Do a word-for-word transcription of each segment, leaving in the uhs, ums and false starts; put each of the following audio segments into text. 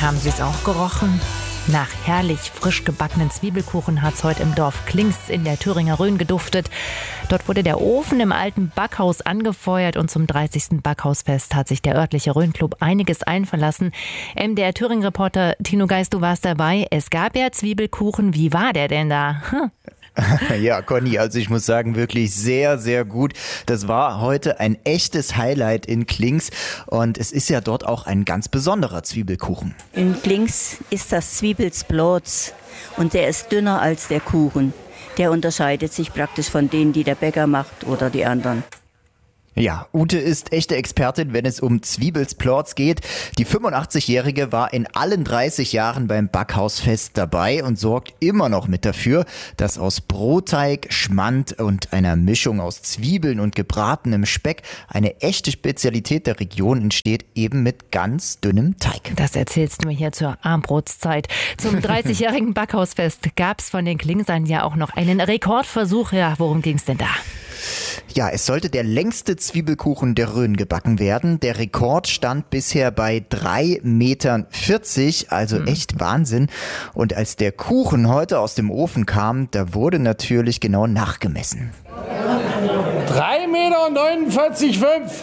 Haben Sie es auch gerochen? Nach herrlich frisch gebackenen Zwiebelkuchen hat es heute im Dorf Klings in der Thüringer Rhön geduftet. Dort wurde der Ofen im alten Backhaus angefeuert und zum dreißigsten Backhausfest hat sich der örtliche Rhön-Club einiges einfallen lassen. M D R-Thüringen-Reporter Tino Geist, du warst dabei. Es gab ja Zwiebelkuchen. Wie war der denn da? Hm. Ja, Conny, also ich muss sagen, wirklich sehr, sehr gut. Das war heute ein echtes Highlight in Klings und es ist ja dort auch ein ganz besonderer Zwiebelkuchen. In Klings ist das Zwiebelsblots und der ist dünner als der Kuchen. Der unterscheidet sich praktisch von denen, die der Bäcker macht oder die anderen. Ja, Ute ist echte Expertin, wenn es um Zwiebelsplorts geht. Die fünfundachtzigjährige war in allen dreißig Jahren beim Backhausfest dabei und sorgt immer noch mit dafür, dass aus Brotteig, Schmand und einer Mischung aus Zwiebeln und gebratenem Speck eine echte Spezialität der Region entsteht, eben mit ganz dünnem Teig. Das erzählst du mir hier zur Armbrotszeit. Zum dreißigjährigen Backhausfest gab es von den Klingsern ja auch noch einen Rekordversuch. Ja, worum ging es denn da? Ja, es sollte der längste Zwiebelkuchen der Rhön gebacken werden. Der Rekord stand bisher bei drei Meter vierzig, also echt Wahnsinn. Und als der Kuchen heute aus dem Ofen kam, da wurde natürlich genau nachgemessen. drei Meter neunundvierzig Komma fünf.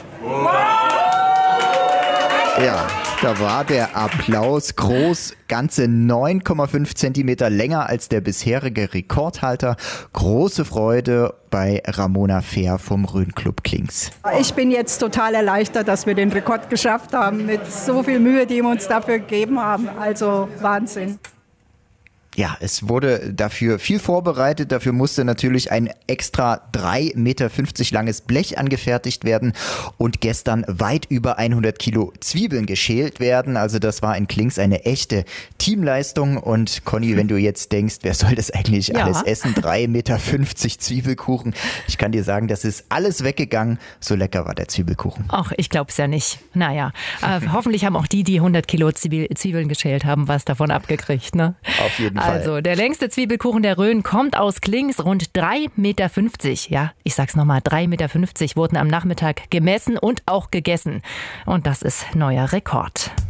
Ja, da war der Applaus groß, ganze neun Komma fünf Zentimeter länger als der bisherige Rekordhalter. Große Freude bei Ramona Fehr vom Rhön-Club Klings. Ich bin jetzt total erleichtert, dass wir den Rekord geschafft haben, mit so viel Mühe, die wir uns dafür gegeben haben. Also Wahnsinn. Ja, es wurde dafür viel vorbereitet. Dafür musste natürlich ein extra drei Meter fünfzig langes Blech angefertigt werden und gestern weit über hundert Kilo Zwiebeln geschält werden. Also das war in Klings eine echte Teamleistung. Und Conny, wenn du jetzt denkst, wer soll das eigentlich Ja. alles essen? drei Meter fünfzig Zwiebelkuchen. Ich kann dir sagen, das ist alles weggegangen. So lecker war der Zwiebelkuchen. Ach, ich glaub's ja nicht. Naja, äh, hoffentlich haben auch die, die hundert Kilo Zwiebel, Zwiebeln geschält haben, was davon abgekriegt, ne? Auf jeden Fall. Also, der längste Zwiebelkuchen der Rhön kommt aus Klings, rund drei Meter fünfzig. Ja, ich sag's nochmal, drei Meter fünfzig wurden am Nachmittag gemessen und auch gegessen. Und das ist neuer Rekord.